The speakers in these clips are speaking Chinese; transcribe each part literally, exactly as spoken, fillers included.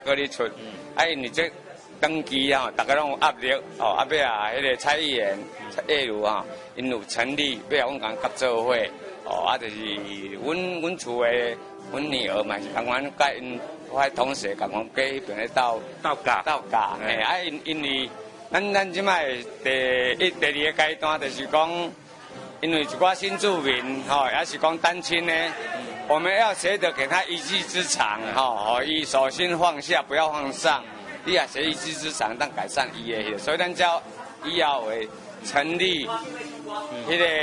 搁你出，啊，因为这登记吼，大家拢有压力哦，啊尾啊，迄个蔡议员、叶如吼，因有成立，尾啊，阮共合作伙，哦，啊，就是阮阮厝的阮女儿嘛是共阮甲因，我同事共阮过迄边咧斗斗教斗教，嘿，啊，因因为咱咱即摆第一、第二个阶段就是讲，因为一寡新住民吼，也是讲单亲呢。我们要学着给他一技之长，哈、哦，伊手心放下，不要放上。你也学一技之长，当改善伊的，所以咱叫伊要为成立迄、那个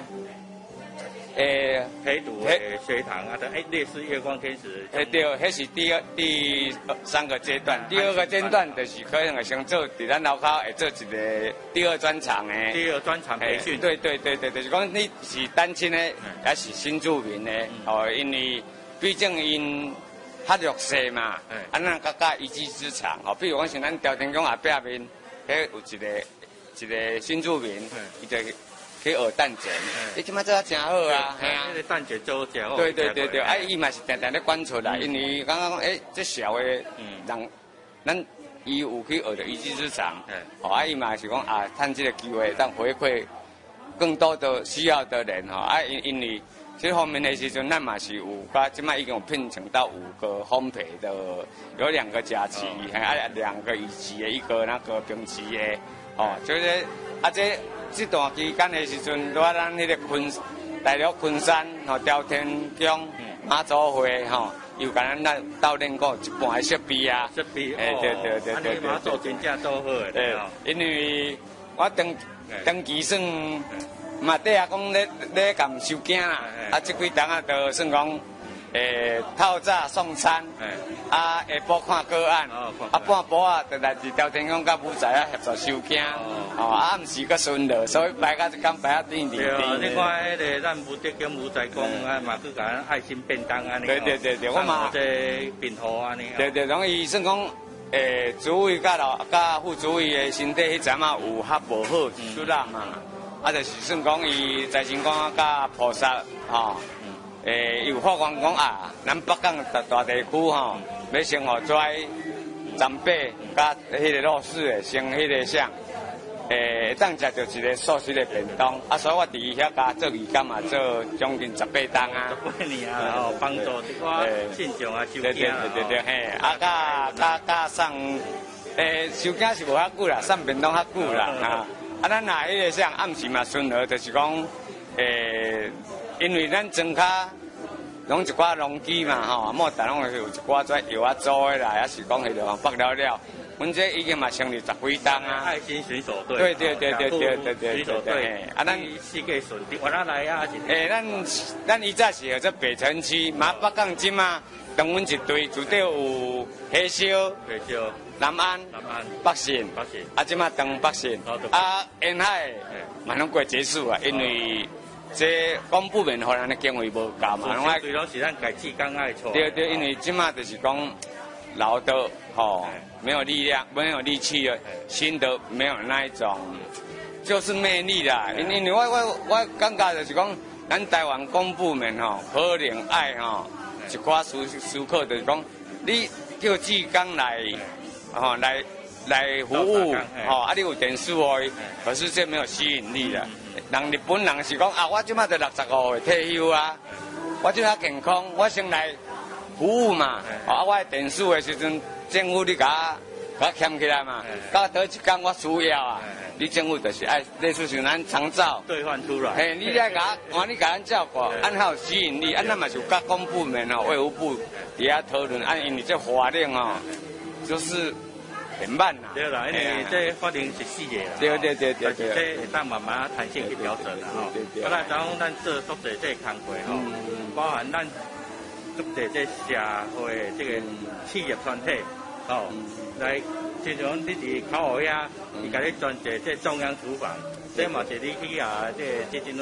诶陪读的学堂啊，哎，类似月光天使。 诶对，迄是第二第三个阶段，第二个阶段就是可能会先做伫咱楼口会做一个第二专长诶。 第二专长培训。 对对对对，就是讲你是单亲诶，还是新住民诶？哦，因为毕竟因较弱势嘛，啊，咱甲甲一技之长哦。比如讲像咱朝天宫后壁面，迄有一个一个新住民，伊就去学蛋卷，伊即摆做啊真好啊， 系啊，迄个蛋卷做真好。 对对对对，啊，伊嘛是定定咧管出来，因为刚刚讲，诶，这社会人，咱伊有去学着一技之长，哦，啊，伊嘛是讲啊，趁这个机会，当回馈更多的需要的人，吼，啊，因因为这方面的时阵，咱嘛是有，甲即摆已经有聘请到五个烘焙的，有两个假期，啊，两个乙级的，一个那个丙级的，哦，就是啊这。这段期间的时阵，在咱迄个昆大陆昆山吼、朝天宫、妈祖会吼，又甲咱咱斗练过一半的设备啊。 设备诶，对对对对对。 妈祖真正做好诶。 对，因为我登登记算嘛，底下讲咧咧共收件啦，啊，这几档啊，就算讲。诶，透早送餐，啊，下晡看个案，啊，半晡啊，就来自朝天宫甲武仔啊协助收件，哦，啊，暗时个顺路，所以摆到一工摆啊甜甜甜。 对，你看迄个咱武德宫武仔公啊，嘛去甲咱爱心便当安尼。 对对对对，我嘛这便号安尼。 对对，容易算讲，诶，主委甲老甲副主委的身体迄阵啊有较无好，出啦嘛，啊，就是算讲伊财神官甲菩萨，吼。诶，有法官讲啊，咱北港大大地区吼，要先互跩长辈甲迄个弱势的先迄个啥，诶，当食着一个素食的便当，啊，所以我伫遐甲做义工嘛，做将近十八档啊。 十八年啊，吼，帮助一寡信众啊收件啊。 对对对对，嘿，啊，甲甲甲送，诶，收件是无遐久啦，送便当较久啦，啊，啊，咱若迄个啥暗时嘛顺和，就是讲，诶。因为咱庄卡拢一寡农机嘛吼，莫但拢有一寡跩药啊做的啦，也是讲迄个北了了。阮这已经嘛成立十几档啊。 爱心巡守队。 对对对对对对对。 巡守队。啊，咱四界顺利，我哪来啊？ 诶，咱咱以前是做北城区，马北港即嘛，同阮一队，主队有黑烧、 黑烧、 南安、 南安、 北信、 北信， 啊，即嘛东北信，啊，沿海嘛拢过结束啊，因为。这公部门互咱的经费无够嘛， 拢对拢是咱家己刚爱错。 对对，因为即马就是讲老的吼，没有力量，没有力气了，新的没有那一种，就是魅力啦。因为我我我感觉就是讲，咱台湾公部门吼，可能爱吼一寡思思考，就是讲你叫志工来吼来来服务吼，啊你有点数哦，可是这没有吸引力的。人日本人是讲啊，我即马就六十五岁退休啊，我即马健康，我先来服务嘛。啊，我电视的时阵，政府你甲甲牵起来嘛，到倒一天我需要啊，你政府就是爱类似像咱长照兑换出来。 嘿，你来甲我，你甲咱照顾，按好有吸引力，按咱嘛是甲公部门哦、卫福部底下讨论，按因为这法令哦，就是。很慢啦， 对啦，因为这法令是死的啦， 对对对对对， 这会当慢慢弹性去调整啦吼。啊，咱讲咱做足侪这工作吼，包含咱足侪这社会这个企业团体哦，来，就像你伫考学遐，伊甲你专接这中央厨房，这嘛是你去啊这基金会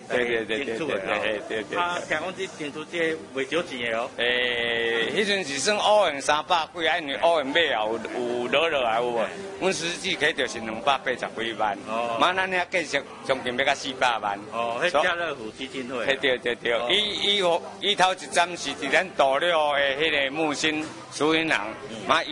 对对对对对对对对。 啊，听讲这争出这袂少钱的哦。 诶，迄阵是算乌元三百几，啊，因为乌元买啊有有落落来有无？阮实际起就是两百八十几万，哦，嘛咱遐计算将近要到四百万。 哦，迄家乐福基金会。 对对对，伊伊伊头一站是伫咱大陆的迄个木星苏云人，嘛。